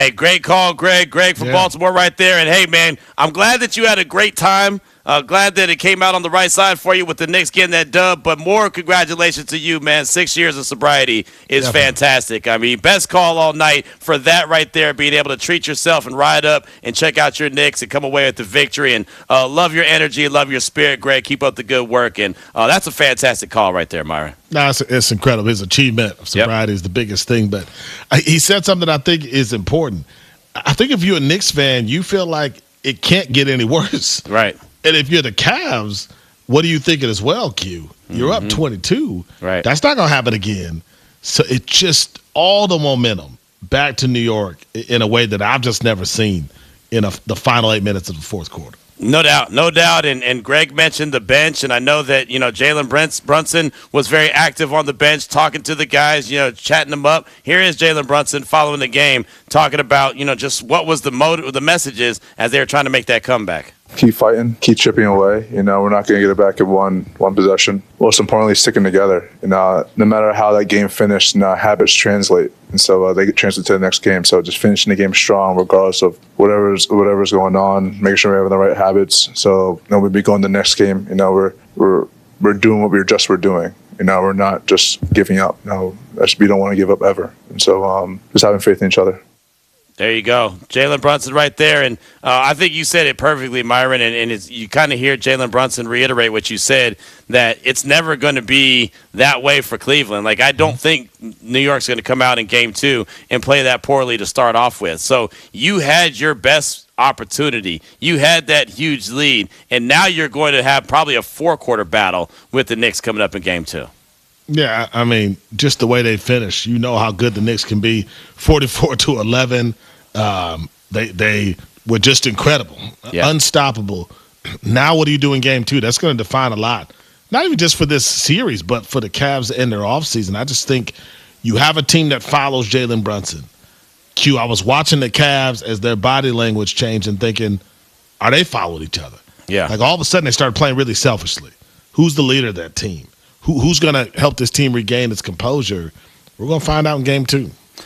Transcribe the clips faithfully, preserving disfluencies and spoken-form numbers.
Hey, great call, Greg. Greg from Yeah. Baltimore right there. And, hey, man, I'm glad that you had a great time. Uh, glad that it came out on the right side for you with the Knicks getting that dub. But more congratulations to you, man. Six years of sobriety is Definitely. fantastic. I mean, best call all night for that right there, being able to treat yourself and ride up and check out your Knicks and come away with the victory. And uh, love your energy, love your spirit, Greg. Keep up the good work. And uh, that's a fantastic call right there, Myron. No, it's, it's incredible. His achievement of sobriety is the biggest thing. But I, he said something that I think is important. I think if you're a Knicks fan, you feel like it can't get any worse. Right. And if you're the Cavs, what are you thinking as well, Q? You're Mm-hmm. up twenty-two. Right. That's not going to happen again. So it's just all the momentum back to New York in a way that I've just never seen in a, the final eight minutes of the fourth quarter. No doubt, no doubt. And, and Greg mentioned the bench, and I know that, you know, Jalen Brunson Brunson was very active on the bench, talking to the guys, you know, chatting them up. Here is Jalen Brunson following the game, talking about, you know, just what was the motive, the messages as they were trying to make that comeback. Keep fighting, keep chipping away. You know, we're not going to get it back in one one possession. Most importantly, sticking together. You know, no matter how that game finished, you know, habits translate, and so uh, they get translate to the next game. So just finishing the game strong, regardless of whatever's whatever's going on. Making sure we have the right habits. So you know, we'll be going to the next game. You know, we're we're we're doing what we were just were doing. You know, we're not just giving up. You know, we don't want to give up ever. And so um, just having faith in each other. There you go. Jalen Brunson right there. And uh, I think you said it perfectly, Myron. And, and it's, you kind of hear Jalen Brunson reiterate what you said, that it's never going to be that way for Cleveland. Like, I don't think New York's going to come out in game two and play that poorly to start off with. So you had your best opportunity. You had that huge lead. And now you're going to have probably a four-quarter battle with the Knicks coming up in game two. Yeah, I mean, just the way they finish, you know how good the Knicks can be. forty-four to eleven. Um, they they were just incredible, Yeah. unstoppable. Now, what do you do in game two? That's going to define a lot, not even just for this series, but for the Cavs in their offseason. I just think you have a team that follows Jalen Brunson. Q, I was watching the Cavs as their body language changed and thinking, are they following each other? Yeah. Like all of a sudden they started playing really selfishly. Who's the leader of that team? Who, who's going to help this team regain its composure? We're going to find out in game two.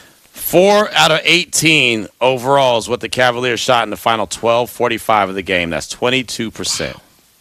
Four out of eighteen overall is what the Cavaliers shot in the final twelve forty-five of the game. That's twenty-two percent.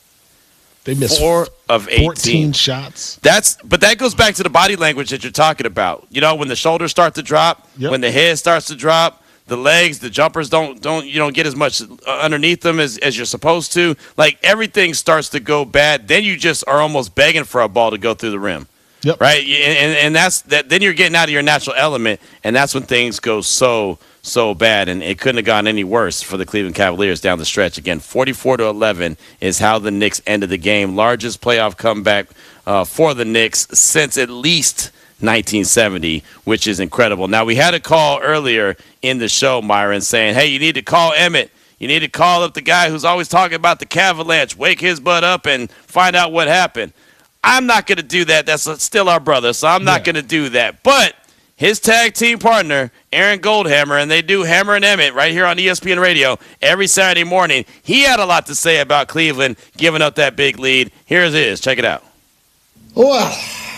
They missed Four of eighteen. fourteen shots. That's, but that goes back to the body language that you're talking about. You know, when the shoulders start to drop, Yep. when the head starts to drop, the legs, the jumpers don't don't you don't get as much underneath them as, as you're supposed to. Like, everything starts to go bad. Then you just are almost begging for a ball to go through the rim. Yep. Right, and, and that's that. Then you're getting out of your natural element, and that's when things go so so bad. And it couldn't have gone any worse for the Cleveland Cavaliers down the stretch. Again, forty-four to eleven is how the Knicks ended the game. Largest playoff comeback uh, for the Knicks since at least nineteen seventy, which is incredible. Now, we had a call earlier in the show, Myron, saying, "Hey, you need to call Emmett. You need to call up the guy who's always talking about the Cavalanche. Wake his butt up and find out what happened." I'm not going to do that. That's still our brother, so I'm not Yeah. going to do that. But his tag team partner, Aaron Goldhammer, and they do Hammer and Emmett right here on E S P N Radio every Saturday morning. He had a lot to say about Cleveland giving up that big lead. Here it is. Check it out. Well,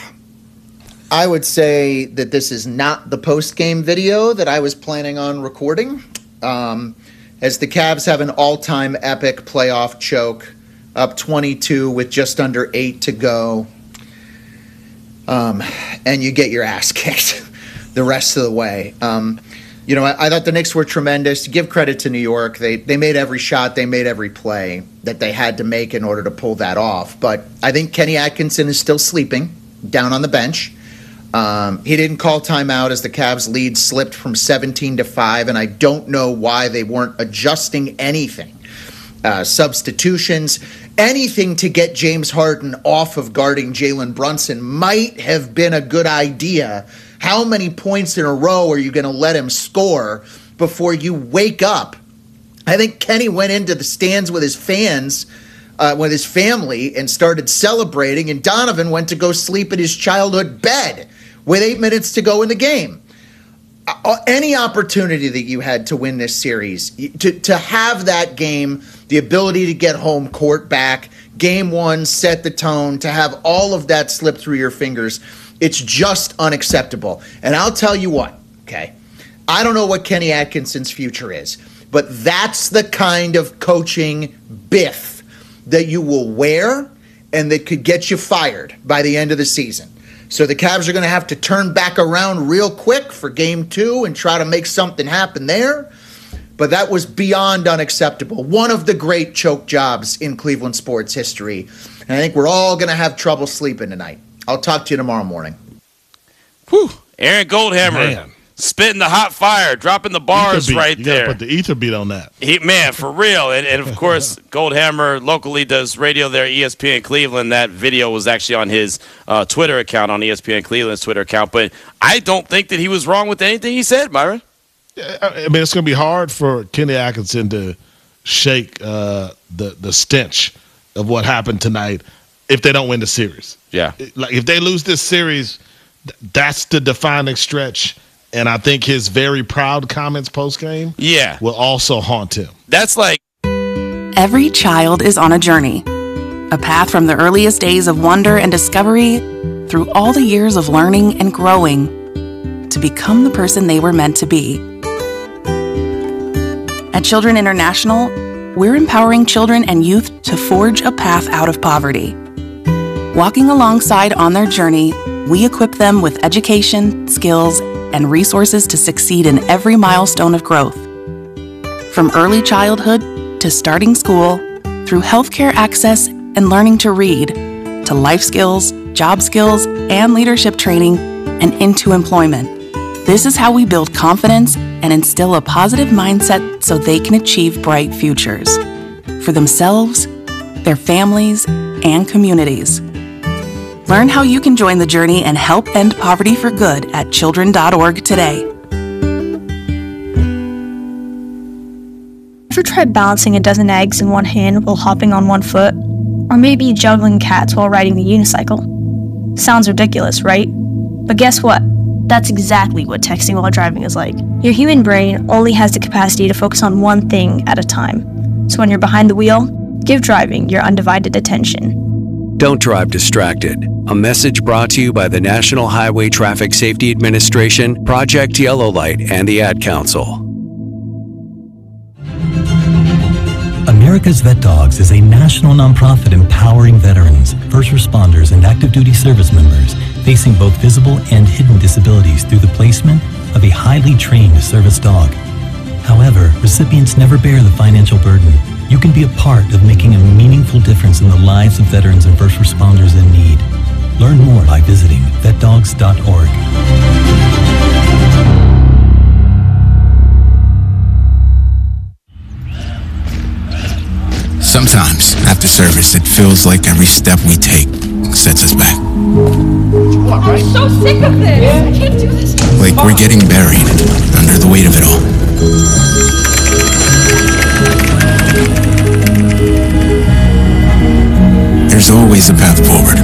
I would say that this is not the post-game video that I was planning on recording, um, as the Cavs have an all-time epic playoff choke, up twenty-two with just under eight to go, um, and you get your ass kicked the rest of the way. Um, you know, I, I thought the Knicks were tremendous. Give credit to New York. They they made every shot, they made every play that they had to make in order to pull that off. But I think Kenny Atkinson is still sleeping down on the bench. Um, he didn't call timeout as the Cavs' lead slipped from seventeen to five, and I don't know why they weren't adjusting anything. Uh, substitutions, anything to get James Harden off of guarding Jalen Brunson might have been a good idea. How many points in a row are you going to let him score before you wake up? I think Kenny went into the stands with his fans, uh, with his family, and started celebrating, and Donovan went to go sleep in his childhood bed with eight minutes to go in the game. Uh, any opportunity that you had to win this series, to, to have that game, the ability to get home court back, game one, set the tone, to have all of that slip through your fingers, it's just unacceptable. And I'll tell you what, okay, I don't know what Kenny Atkinson's future is, but that's the kind of coaching biff that you will wear and that could get you fired by the end of the season. So the Cavs are going to have to turn back around real quick for game two and try to make something happen there. But that was beyond unacceptable. One of the great choke jobs in Cleveland sports history. And I think we're all going to have trouble sleeping tonight. I'll talk to you tomorrow morning. Whew. Aaron Goldhammer. Man. Spitting the hot fire, dropping the bars right you there. Put the ether beat on that. He, man, for real. And, and, of course, Goldhammer locally does radio there, E S P N Cleveland. That video was actually on his uh, Twitter account, on E S P N Cleveland's Twitter account. But I don't think that he was wrong with anything he said, Myron. Yeah, I mean, it's going to be hard for Kenny Atkinson to shake uh, the, the stench of what happened tonight if they don't win the series. Yeah. Like, if they lose this series, that's the defining stretch. And I think his very proud comments post-game yeah. will also haunt him. That's like... Every child is on a journey. A path from the earliest days of wonder and discovery through all the years of learning and growing to become the person they were meant to be. At Children International, we're empowering children and youth to forge a path out of poverty. Walking alongside on their journey, we equip them with education, skills, and resources to succeed in every milestone of growth. From early childhood to starting school, through healthcare access and learning to read, to life skills, job skills, and leadership training, and into employment. This is how we build confidence and instill a positive mindset so they can achieve bright futures for themselves, their families, and communities. Learn how you can join the journey and help end poverty for good at children dot org today. Ever tried balancing a dozen eggs in one hand while hopping on one foot? Or maybe juggling cats while riding the unicycle? Sounds ridiculous, right? But guess what? That's exactly what texting while driving is like. Your human brain only has the capacity to focus on one thing at a time. So when you're behind the wheel, give driving your undivided attention. Don't drive distracted. A message brought to you by the National Highway Traffic Safety Administration, Project Yellow Light, and the Ad Council. America's Vet Dogs is a national nonprofit empowering veterans, first responders, and active duty service members facing both visible and hidden disabilities through the placement of a highly trained service dog. However, recipients never bear the financial burden. You can be a part of making a meaningful difference in the lives of veterans and first responders in need. Learn more by visiting vet dogs dot org. Sometimes, after service, it feels like every step we take sets us back. I'm so sick of this. Yeah. I can't do this. Like we're getting buried under the weight of it all. There's always a path forward.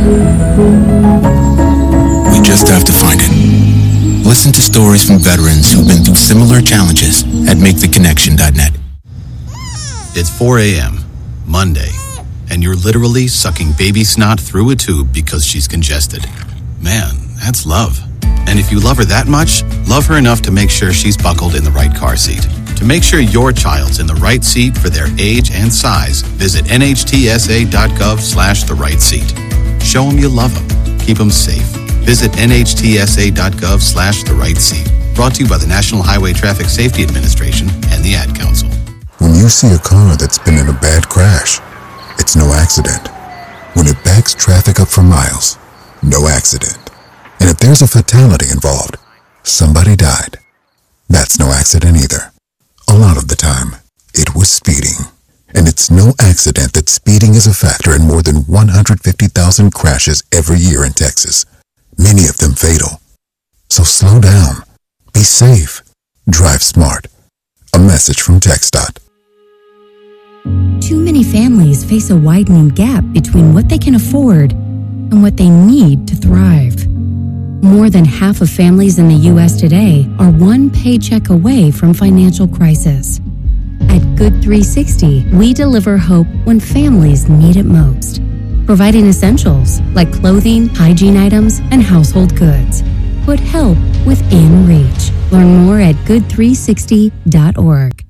We just have to find it. Listen to stories from veterans who've been through similar challenges at make the connection dot net. It's four a.m., Monday, and you're literally sucking baby snot through a tube because she's congested. Man, that's love. And if you love her that much, love her enough to make sure she's buckled in the right car seat. To make sure your child's in the right seat for their age and size, visit N H T S A dot gov slash the right seat. Show them you love them. Keep them safe. Visit N H T S A dot gov slash the right seat. Brought to you by the National Highway Traffic Safety Administration and the Ad Council. When you see a car that's been in a bad crash, it's no accident. When it backs traffic up for miles, no accident. And if there's a fatality involved, somebody died. That's no accident either. A lot of the time, it was speeding. And it's no accident that speeding is a factor in more than one hundred fifty thousand crashes every year in Texas, many of them fatal. So slow down, be safe, drive smart. A message from TxDOT. Too many families face a widening gap between what they can afford and what they need to thrive. More than half of families in the U S today are one paycheck away from financial crisis. At Good three sixty, we deliver hope when families need it most, providing essentials like clothing, hygiene items, and household goods. Put help within reach. Learn more at good three sixty dot org.